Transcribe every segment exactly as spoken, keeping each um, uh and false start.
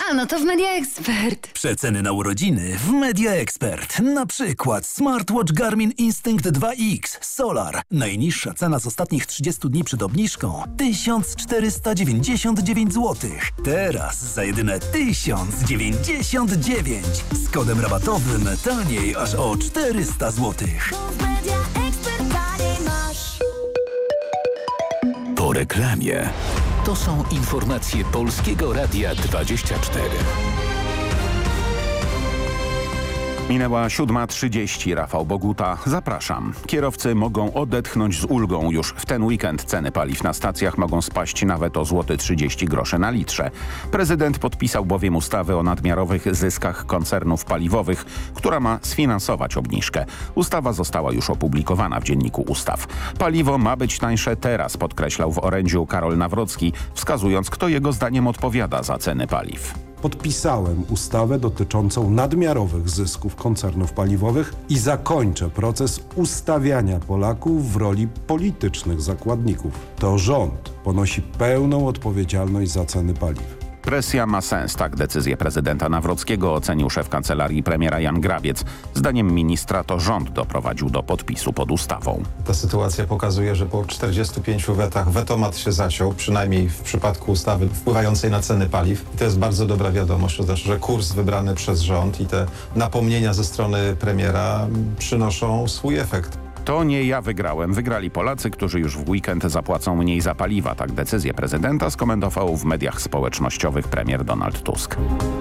A, no to w Media Expert. Przeceny na urodziny w Media Expert. Na przykład smartwatch Garmin Instinct dwa X Solar. Najniższa cena z ostatnich trzydziestu dni przed obniżką tysiąc czterysta dziewięćdziesiąt dziewięć złotych. Teraz za jedyne tysiąc dziewięćdziesiąt dziewięć. Z kodem rabatowym taniej aż o czterysta złotych. Po reklamie. To są informacje Polskiego Radia dwadzieścia cztery. Minęła siódma trzydzieści. Rafał Boguta. Zapraszam. Kierowcy mogą odetchnąć z ulgą. Już w ten weekend ceny paliw na stacjach mogą spaść nawet o złoty trzydzieści groszy na litrze. Prezydent podpisał bowiem ustawę o nadmiarowych zyskach koncernów paliwowych, która ma sfinansować obniżkę. Ustawa została już opublikowana w Dzienniku Ustaw. Paliwo ma być tańsze teraz, podkreślał w orędziu Karol Nawrocki, wskazując, kto jego zdaniem odpowiada za ceny paliw. Podpisałem ustawę dotyczącą nadmiarowych zysków koncernów paliwowych i zakończę proces ustawiania Polaków w roli politycznych zakładników. To rząd ponosi pełną odpowiedzialność za ceny paliw. Presja ma sens, tak decyzję prezydenta Nawrockiego ocenił szef kancelarii premiera Jan Grabiec. Zdaniem ministra to rząd doprowadził do podpisu pod ustawą. Ta sytuacja pokazuje, że po czterdziestu pięciu wetach wetomat się zaciął, przynajmniej w przypadku ustawy wpływającej na ceny paliw. I to jest bardzo dobra wiadomość, to znaczy, że kurs wybrany przez rząd i te napomnienia ze strony premiera przynoszą swój efekt. To nie ja wygrałem. Wygrali Polacy, którzy już w weekend zapłacą mniej za paliwa. Tak decyzję prezydenta skomentował w mediach społecznościowych premier Donald Tusk.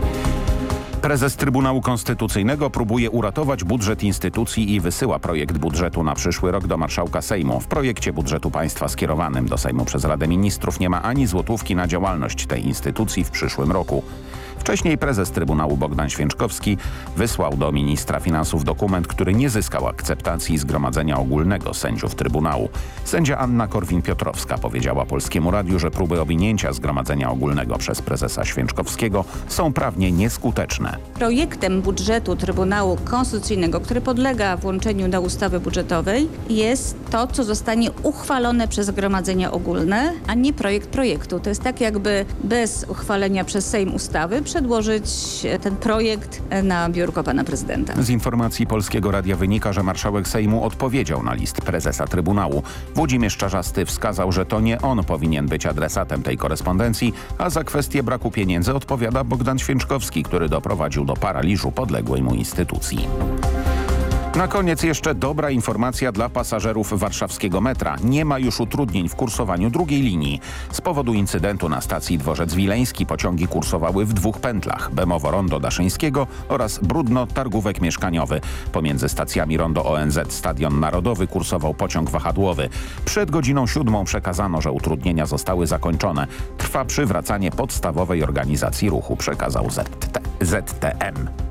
Prezes Trybunału Konstytucyjnego próbuje uratować budżet instytucji i wysyła projekt budżetu na przyszły rok do marszałka Sejmu. W projekcie budżetu państwa skierowanym do Sejmu przez Radę Ministrów nie ma ani złotówki na działalność tej instytucji w przyszłym roku. Wcześniej prezes Trybunału Bogdan Święczkowski wysłał do ministra finansów dokument, który nie zyskał akceptacji Zgromadzenia Ogólnego Sędziów Trybunału. Sędzia Anna Korwin-Piotrowska powiedziała Polskiemu Radiu, że próby owinięcia Zgromadzenia Ogólnego przez prezesa Święczkowskiego są prawnie nieskuteczne. Projektem budżetu Trybunału Konstytucyjnego, który podlega włączeniu do ustawy budżetowej, jest to, co zostanie uchwalone przez Zgromadzenie Ogólne, a nie projekt projektu. To jest tak, jakby bez uchwalenia przez Sejm ustawy przedłożyć ten projekt na biurko pana prezydenta. Z informacji Polskiego Radia wynika, że marszałek Sejmu odpowiedział na list prezesa Trybunału. Włodzimierz Czarzasty wskazał, że to nie on powinien być adresatem tej korespondencji, a za kwestię braku pieniędzy odpowiada Bogdan Święczkowski, który doprowadził do paraliżu podległej mu instytucji. Na koniec jeszcze dobra informacja dla pasażerów warszawskiego metra. Nie ma już utrudnień w kursowaniu drugiej linii. Z powodu incydentu na stacji Dworzec Wileński pociągi kursowały w dwóch pętlach. Bemowo Rondo Daszyńskiego oraz Bródno Targówek Mieszkaniowy. Pomiędzy stacjami Rondo O N Z Stadion Narodowy kursował pociąg wahadłowy. Przed godziną siódmą przekazano, że utrudnienia zostały zakończone. Trwa przywracanie podstawowej organizacji ruchu, przekazał Z T M.